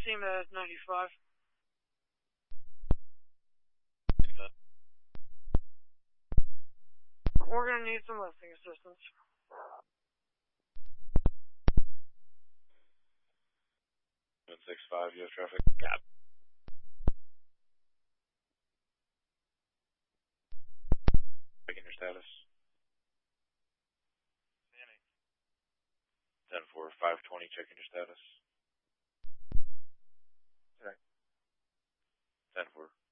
team at 95. 95. We're going to need some lifting assistance. 165, U.S. traffic. Got it. Checking your status. 10-4, 520, checking your status. 10-4.